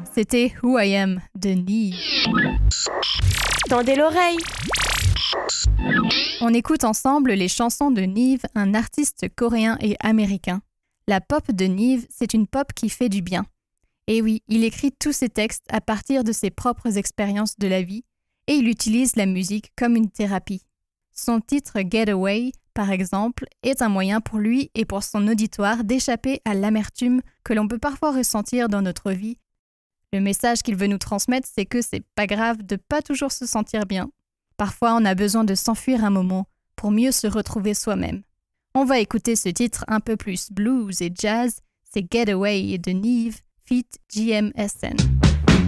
c'était Who I Am de Nive. Tendez l'oreille. On écoute ensemble les chansons de Nive, un artiste coréen et américain. La pop de Nive, c'est une pop qui fait du bien. Et oui, il écrit tous ses textes à partir de ses propres expériences de la vie et il utilise la musique comme une thérapie. Son titre Getaway, par exemple, est un moyen pour lui et pour son auditoire d'échapper à l'amertume que l'on peut parfois ressentir dans notre vie. Le message qu'il veut nous transmettre, c'est que c'est pas grave de pas toujours se sentir bien. Parfois, on a besoin de s'enfuir un moment pour mieux se retrouver soi-même. On va écouter ce titre un peu plus blues et jazz, c'est Getaway de Nive feat. GMSN.